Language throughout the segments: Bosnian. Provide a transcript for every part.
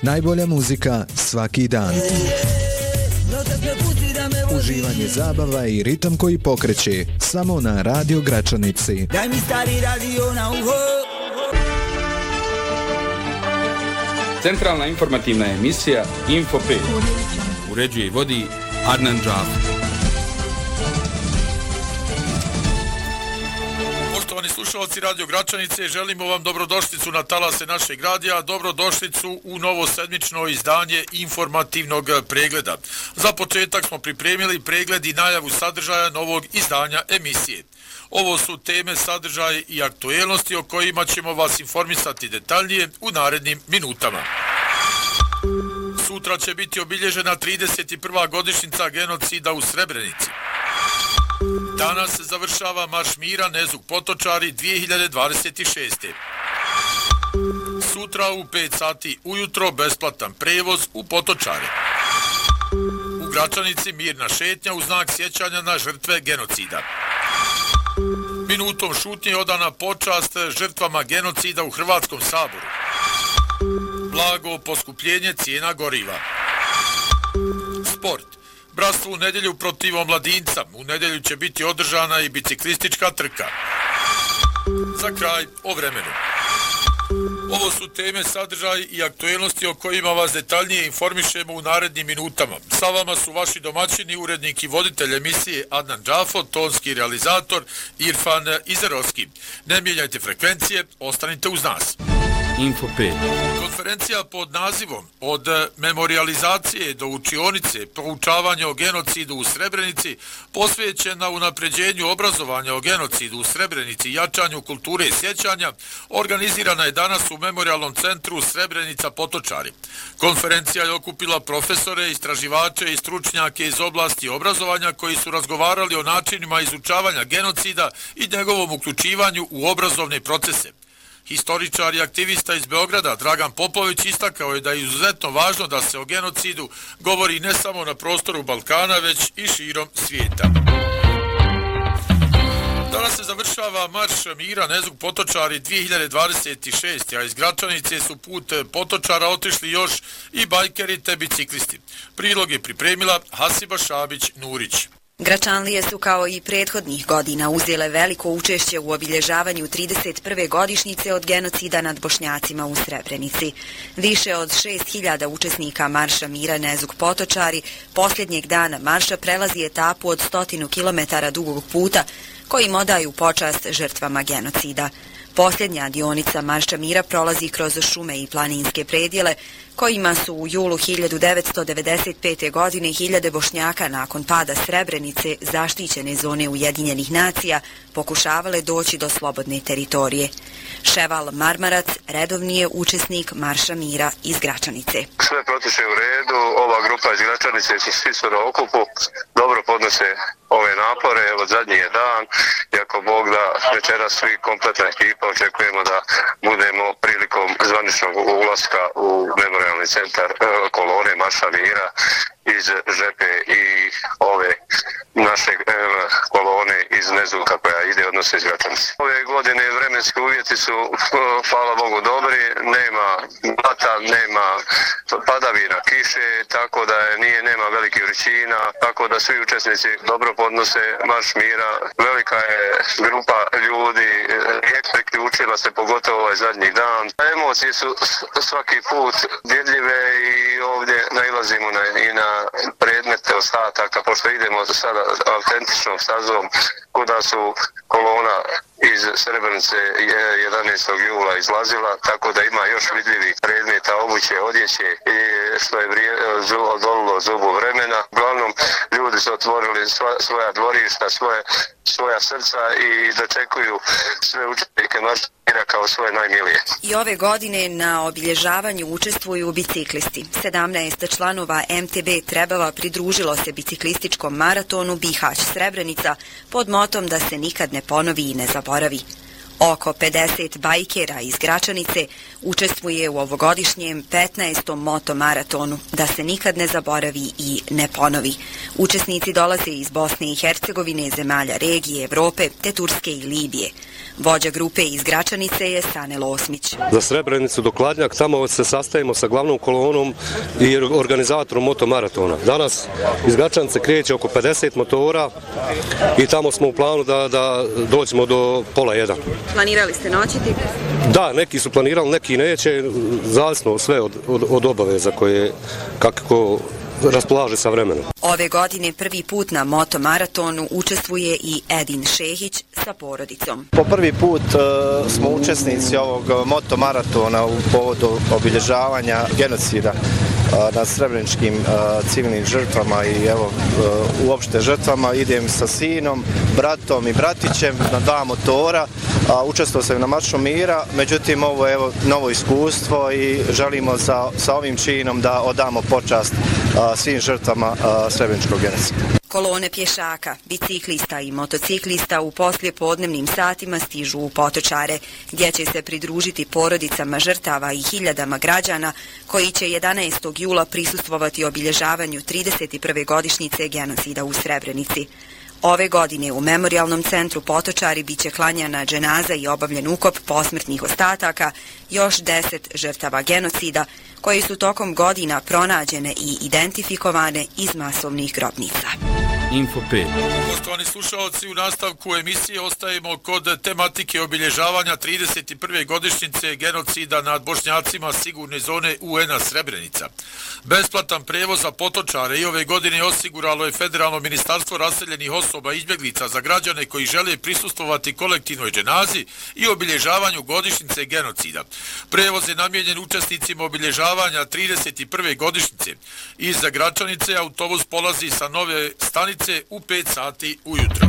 Najbolja muzika svaki dan. Uživanje, zabava i ritam koji pokreće samo na Radio Gračanici. Daj mi stari radio na uho. Centralna informativna emisija Info 5. Uređuje i vodi Adnan Džafer. Poštovani slušalci Radio Gračanice, želimo vam dobrodošlicu na talase našeg radija, dobrodošlicu u novo sedmično izdanje informativnog pregleda. Za početak smo pripremili pregled i najavu sadržaja novog izdanja emisije. Ovo su teme, sadržaje i aktuelnosti o kojima ćemo vas informisati detaljnije u narednim minutama. Sutra će biti obilježena 31. godišnjica genocida u Srebrenici. Danas se završava Marš mira Nezug Potočari 2026. Sutra u 5 sati ujutro besplatan prevoz u Potočare. U Gračanici mirna šetnja u znak sjećanja na žrtve genocida. Minutom šutnje odana počast žrtvama genocida u Hrvatskom saboru. Blago poskupljenje cijena goriva. Sport. Bratstvo u nedjelju protiv omladinca. U nedjelju će biti održana i biciklistička trka. Za kraj o vremenu. Ovo su teme, sadržaj i aktuelnosti o kojima vas detaljnije informišemo u narednim minutama. Sa vama su vaši domaćini, urednik i voditelj emisije Adnan Džafo, tonski realizator Irfan Izerovski. Ne mijenjajte frekvencije, ostanite uz nas. Info 5. Konferencija pod nazivom Od memorializacije do učionice proučavanja o genocidu u Srebrenici posvećena unapređenju obrazovanja o genocidu u Srebrenici i jačanju kulture sjećanja organizirana je danas u Memorijalnom centru Srebrenica Potočari. Konferencija je okupila profesore, istraživače i stručnjake iz oblasti obrazovanja koji su razgovarali o načinima izučavanja genocida i njegovom uključivanju u obrazovne procese. Historičar i aktivista iz Beograda Dragan Popović istakao je da je izuzetno važno da se o genocidu govori ne samo na prostoru Balkana, već i širom svijeta. Danas se završava Marš mira Nezug Potočari 2026, a iz Gračanice su put Potočara otišli još i bajkeri te biciklisti. Prilog je pripremila Hasiba Šabić-Nurić. Gračanlije su kao i prethodnih godina uzele veliko učešće u obilježavanju 31. godišnjice od genocida nad Bošnjacima u Srebrenici. Više od 6.000 učesnika Marša mira Nezug Potočari posljednjeg dana marša prelazi etapu od 100 km dugog puta kojim odaju počast žrtvama genocida. Posljednja dionica Marša mira prolazi kroz šume i planinske predjele kojima su u julu 1995. godine hiljade Bošnjaka nakon pada Srebrenice, zaštićene zone Ujedinjenih nacija, pokušavale doći do slobodne teritorije. Ševal Marmarac redovni je učesnik Marša mira iz Gračanice. Sve protiče u redu, ova grupa iz Gračanice svi su na okupu, dobro podnose ove napore, evo zadnji je dan, i ako Bog da večeras svi kompletna ekipa očekujemo da budemo prilikom zvaničnog ulaska u Memorijalni centar kolone Marša mira iz Žepe i ove naše kolone iz Nezuka koja ide odnosno iz Gračanice. Ove godine vremenski uvjeti su, hvala Bogu, dobri, nema blata, nema padavina, kiše, tako da nema velikih vrućina, tako da svi učesnici dobro podnose Marš mira. Velika je grupa ljudi, priključila se pogotovo ovaj zadnji dan. Emocije su svaki put vidljive i ovdje nailazimo i na predmete ostataka, pošto idemo sada autentičnom stazom kuda su kolona iz Srebrenice 11. jula izlazila, tako da ima još vidljivih predmeta, obuće, odjeće i što je odolilo zubu vremena. Uglavnom, ljudi su otvorili svoja dvorišta, svoja srca i dočekuju sve učenike Marša mira kao svoje najmilije. I ove godine na obilježavanju učestvuju biciklisti. 17 članova MTB Trebava pridružilo se biciklističkom maratonu Bihać Srebrenica pod motom da se nikad ne ponovi i ne zaboravi. Oko 50 bajkera iz Gračanice učestvuje u ovogodišnjem 15. motomaratonu da se nikad ne zaboravi i ne ponovi. Učesnici dolaze iz Bosne i Hercegovine, zemalja regije, Evrope te Turske i Libije. Vođa grupe iz Gračanice je Sane Losmić. Za Srebrenicu do Kladnjak, tamo se sastajemo sa glavnom kolonom i organizatorom motomaratona. Danas iz Gračanice kreće oko 50 motora i tamo smo u planu da dođemo do 12:30. Planirali ste noćiti? Da, neki su planirali, neki neće, zavisno sve od obaveza koje kako raspolaže sa vremenom. Ove godine prvi put na motomaratonu učestvuje i Edin Šehić sa porodicom. Po prvi put smo učesnici ovog motomaratona u povodu obilježavanja genocida nad srebreničkim civilnim žrtvama i evo uopšte žrtvama. Idem sa sinom, bratom i bratićem na 2 motora. Učestvovao sam na Maršu mira, međutim ovo je evo novo iskustvo i želimo sa ovim činom da odamo počast svim žrtvama srebreničkog genocida. Kolone pješaka, biciklista i motociklista u poslijepodnevnim satima stižu u Potočare, gdje će se pridružiti porodicama žrtava i hiljadama građana koji će 11. jula prisustvovati obilježavanju 31. godišnjice genocida u Srebrenici. Ove godine u Memorijalnom centru Potočari biće klanjana dženaza i obavljen ukop posmrtnih ostataka još 10 žrtava genocida koji su tokom godina pronađene i identifikovane iz masovnih grobnica. Info 5. Poštovani slušalci, u nastavku emisije ostajemo kod tematike obilježavanja 31. godišnjice genocida nad Bošnjacima sigurne zone UN-a Srebrenica. Besplatan prevoz za Potočare i ove godine osiguralo je Federalno ministarstvo raseljenih osoba i izbjeglica za građane koji žele prisustvovati kolektivnoj dženazi i obilježavanju godišnjice genocida. Prevoz je namijenjen učesnicima obilježavanja 31. godišnjice. Iz Gračanice autobus polazi sa nove stanice u 5 sati ujutro.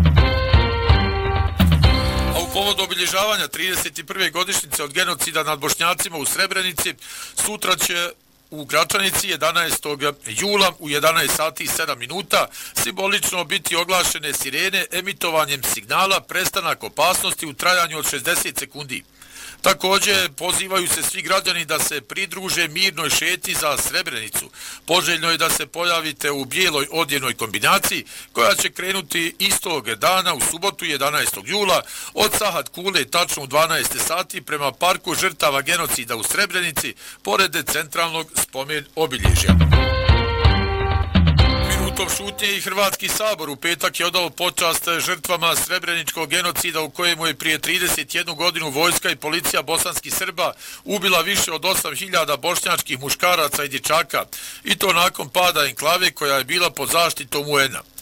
A u povodu obilježavanja 31. godišnjice od genocida nad Bošnjacima u Srebrenici sutra će u Gračanici 11. jula u 11 sati i 7 minuta simbolično biti oglašene sirene emitovanjem signala prestanak opasnosti u trajanju od 60 sekundi. Također pozivaju se svi građani da se pridruže mirnoj šetnji za Srebrenicu. Poželjno je da se pojavite u bijeloj odjenoj kombinaciji koja će krenuti istog dana u subotu 11. jula od Sahat Kule tačno u 12 sati prema parku žrtava genocida u Srebrenici pored centralnog spomen obilježja. Minutom šutnje i Hrvatski sabor u petak je odao počast žrtvama srebreničkog genocida u kojemu je prije 31 godinu vojska i policija bosanskih Srba ubila više od 8000 bošnjačkih muškaraca i dječaka i to nakon pada enklave koja je bila pod zaštitom UN-a.